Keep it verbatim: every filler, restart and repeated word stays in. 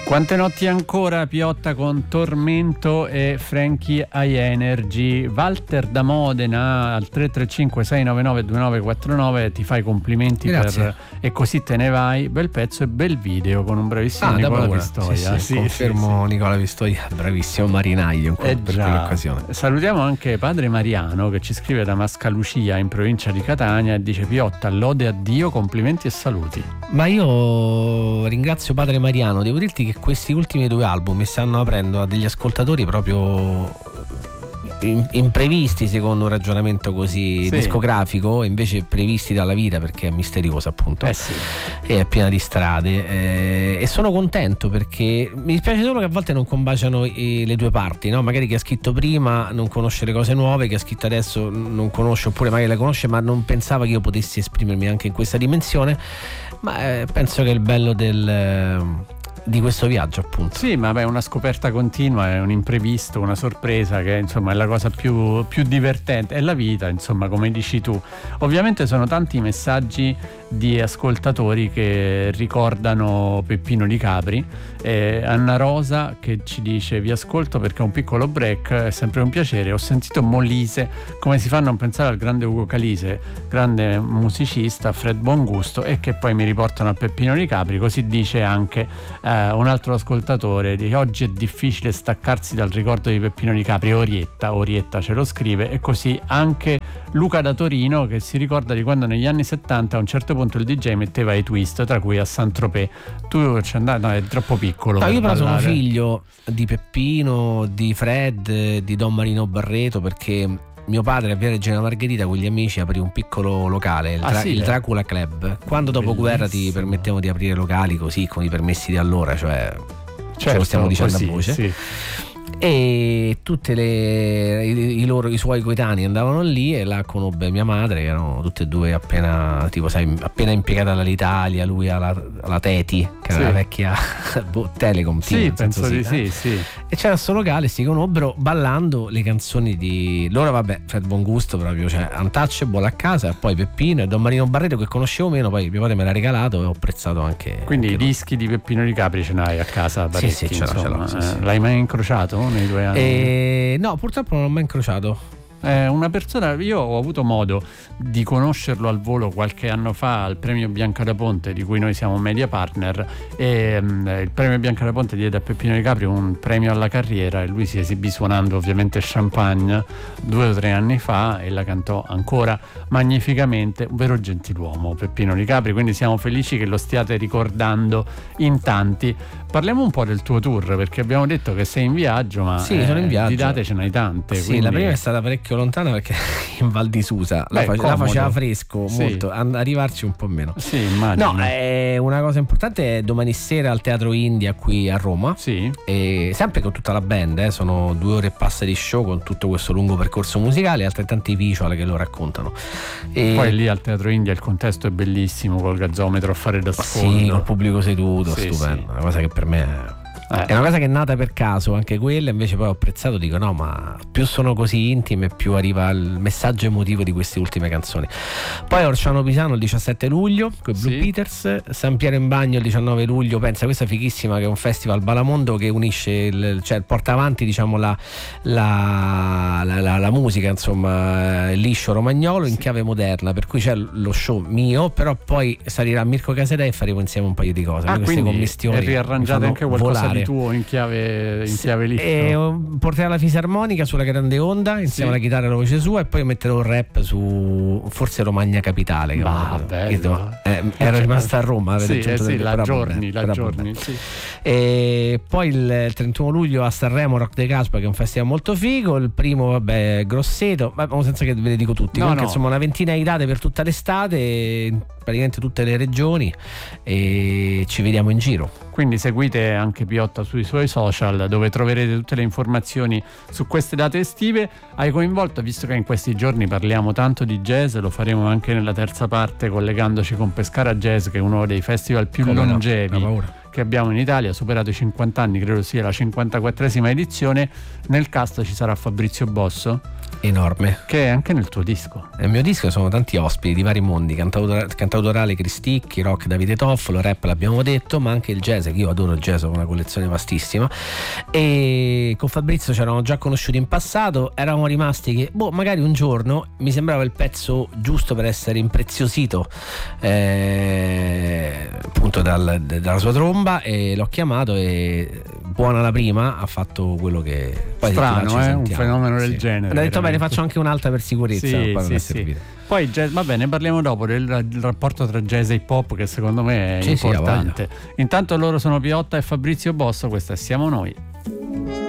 Quante notti ancora, Piotta con Tormento e Frankie High Energy. Walter da Modena al tre tre cinque sei nove nove due nove quattro nove ti fa i complimenti. Grazie. Per E così te ne vai. Bel pezzo e bel video con un bravissimo ah, Nicola Pistoia. Sì, sì, sì, confermo, sì, sì. Nicola Pistoia, bravissimo marinaio in eh per già. quell'occasione. Salutiamo anche padre Mariano che ci scrive da Mascalucia in provincia di Catania e dice: Piotta, lode a Dio, complimenti e saluti. Ma io ringrazio padre Mariano, devo dirti che questi ultimi due album mi stanno aprendo a degli ascoltatori proprio imprevisti, secondo un ragionamento così sì. discografico, invece previsti dalla vita, perché è misteriosa appunto, eh sì. e è piena di strade, eh, e sono contento perché mi dispiace solo che a volte non combaciano i, le due parti, no? Magari chi ha scritto prima non conosce le cose nuove, chi ha scritto adesso non conosce, oppure magari le conosce ma non pensava che io potessi esprimermi anche in questa dimensione. Ma eh, penso che il bello del eh, di questo viaggio, appunto. Sì, ma beh, una scoperta continua, è un imprevisto, una sorpresa che insomma è la cosa più, più divertente, è la vita, insomma, come dici tu. Ovviamente sono tanti messaggi di ascoltatori che ricordano Peppino Di Capri. eh, Anna Rosa che ci dice: vi ascolto perché è un piccolo break, è sempre un piacere, ho sentito Molise, come si fa a non pensare al grande Ugo Calise, grande musicista, Fred Buongusto, e che poi mi riportano a Peppino Di Capri. Così dice anche eh, un altro ascoltatore, di oggi è difficile staccarsi dal ricordo di Peppino Di Capri. Orietta, Orietta ce lo scrive. E così anche Luca da Torino che si ricorda di quando negli anni settanta a un certo punto il D J metteva i twist, tra cui a Saint-Tropez. Tu ci andai? No, è troppo piccolo. No, io però ballare. sono figlio di Peppino, di Fred, di Don Marino Barreto, perché mio padre a Via Regina Margherita con gli amici aprì un piccolo locale, il, ah, Dra- sì, il eh? Dracula Club, quando dopo guerra ti permettevano di aprire locali così con i permessi di allora, cioè certo, ce lo stiamo dicendo così, a voce, sì. E tutte le i, i loro i suoi coetanei andavano lì e là conobbe mia madre, che erano tutte e due appena tipo sai appena impiegata dall'Italia, lui alla, alla Teti, che sì. era la vecchia boh, Telecom, sì, penso sì, di eh? sì, sì. E c'era sto locale, si conobbero ballando le canzoni di loro, vabbè, Fred Buongusto proprio, cioè Untouchable a casa, e poi Peppino e Don Marino Barreto che conoscevo meno, poi mio padre me l'ha regalato e ho apprezzato anche. Quindi anche i dischi di Peppino Di Capri ce n'hai a casa parecchi? Sì, sì, ce l'ho, ce l'ho, sì, sì. L'hai mai incrociato nei due anni? E... no, purtroppo non l'ho mai incrociato. È una persona, io ho avuto modo di conoscerlo al volo qualche anno fa al premio Bianca da Ponte, di cui noi siamo media partner, e um, il premio Bianca da Ponte diede a Peppino Di Capri un premio alla carriera e lui si esibì suonando ovviamente Champagne due o tre anni fa e la cantò ancora magnificamente. Un vero gentiluomo Peppino Di Capri, quindi siamo felici che lo stiate ricordando in tanti. Parliamo un po' del tuo tour, perché abbiamo detto che sei in viaggio, ma sì, sono in viaggio. Di date ce n'hai tante. Sì, quindi... la prima è stata parecchio lontana perché in Val di Susa. Beh, la, face- la faceva fresco, sì. molto, ad arrivarci un po' meno. Sì, immagino. No, è una cosa importante è domani sera al Teatro India qui a Roma. Sì. E sempre con tutta la band, eh, sono due ore e passa di show con tutto questo lungo percorso musicale e altrettanti visual che lo raccontano. E poi lì al Teatro India il contesto è bellissimo, col gazzometro a fare da sfondo. Sì, col pubblico seduto, sì, stupendo. Sì. Una cosa che per me è... Eh. È una cosa che è nata per caso anche quella, invece poi ho apprezzato, dico no, ma più sono così intime più arriva il messaggio emotivo di queste ultime canzoni. Poi Orciano Pisano il diciassette luglio con i Blue sì. Peters, San Piero in Bagno il diciannove luglio, pensa, questa è fighissima, che è un festival Balamondo che unisce il, cioè porta avanti diciamo la, la, la, la, la musica, insomma, il liscio romagnolo in sì. chiave moderna, per cui c'è lo show mio, però poi salirà Mirko Casadei e faremo insieme un paio di cose, ah, queste commistioni, è riarrangiate anche qualcosa volare. Di tuo in chiave in chiave liscio. E porterà la fisarmonica sulla grande onda insieme sì. alla chitarra e la voce sua, e poi metterò un rap su forse Romagna Capitale, bah, bello. Eh, ero rimasta a Roma, sì, eh, sì, la però, giorni, vabbè, la giorni sì. E poi il trentuno luglio a Sanremo Rock de Caspa, che è un festival molto figo. Il primo vabbè Grosseto, ma senza che ve le dico tutti, no, comunque no. insomma una ventina di date per tutta l'estate, praticamente tutte le regioni, e ci vediamo in giro. Quindi seguite anche Piotta sui suoi social, dove troverete tutte le informazioni su queste date estive. Hai coinvolto, visto che in questi giorni parliamo tanto di jazz, lo faremo anche nella terza parte collegandoci con Pescara Jazz, che è uno dei festival più Come longevi no, che abbiamo in Italia, ha superato i cinquanta anni, credo sia la cinquantaquattresima edizione. Nel cast ci sarà Fabrizio Bosso. enorme, che è anche nel tuo disco. Nel mio disco sono tanti ospiti di vari mondi, cantautor- cantautorale Cristicchi, rock Davide Toffolo, rap l'abbiamo detto, ma anche il jazz, che io adoro il jazz, ho una collezione vastissima. E con Fabrizio ci eravamo già conosciuti in passato, eravamo rimasti che boh, magari un giorno mi sembrava il pezzo giusto per essere impreziosito eh, appunto dal, dalla sua tromba, e l'ho chiamato e buona la prima, ha fatto quello che poi strano, eh? Un fenomeno del sì. genere. Ho detto bene, faccio anche un'altra per sicurezza. Sì, poi sì, sì. Poi jazz, va bene, parliamo dopo del, del rapporto tra jazz e hip hop, che secondo me è sì, importante. Sì, intanto loro sono Piotta e Fabrizio Bosso, questa Siamo Noi.